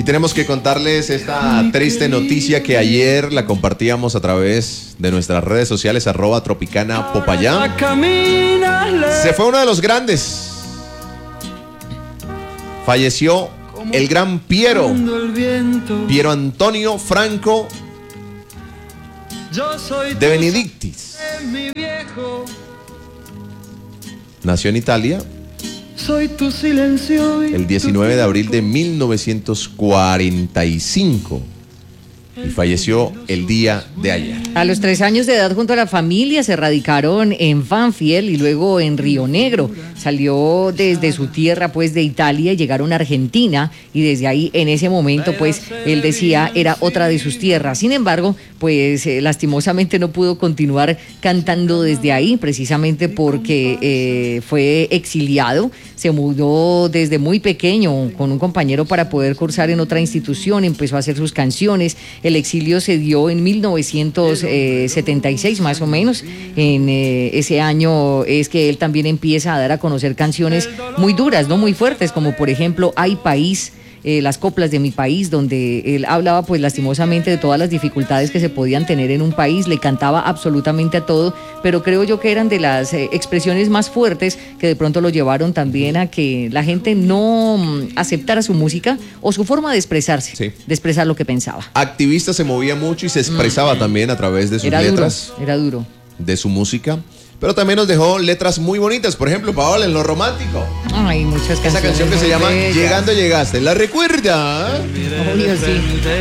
tenemos que contarles esta triste noticia que ayer la compartíamos a través de nuestras redes sociales, @Tropicana_Popayán. Se fue uno de los grandes. Falleció el gran Piero Antonio Franco de Benedictis. Nació en Italia el 19 de abril de 1945 y falleció el día de ayer. A los 3 años de edad, junto a la familia, se radicaron en Banfield y luego en Río Negro. Salió desde su tierra, pues, de Italia, y llegaron a Argentina, y desde ahí, en ese momento, pues, él decía, era otra de sus tierras. Sin embargo, pues, lastimosamente no pudo continuar cantando desde ahí, precisamente porque fue exiliado. Se mudó desde muy pequeño con un compañero para poder cursar en otra institución, empezó a hacer sus canciones. El exilio se dio en 1976, más o menos. En ese año es que él también empieza a dar a conocer canciones muy duras, no muy fuertes, como por ejemplo Ay País, las coplas de mi país, donde él hablaba pues lastimosamente de todas las dificultades que se podían tener en un país, le cantaba absolutamente a todo, pero creo yo que eran de las expresiones más fuertes que de pronto lo llevaron también a que la gente no aceptara su música o su forma de expresarse, sí, de expresar lo que pensaba. Activista, se movía mucho y se expresaba también a través de sus letras. Era duro. De su música. Pero también nos dejó letras muy bonitas. Por ejemplo, Paola, en lo romántico. Ay, muchas canciones. Esa canción que se llama bellas. Llegando Llegaste. ¿La recuerda? Obvio, sí.